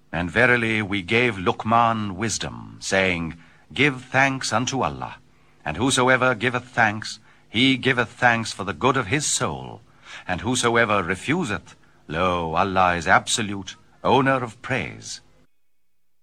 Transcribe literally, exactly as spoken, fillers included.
And verily we gave Luqman wisdom, saying, Give thanks unto Allah, and whosoever giveth thanks, he giveth thanks for the good of his soul, and whosoever refuseth, lo, Allah is absolute, owner of praise.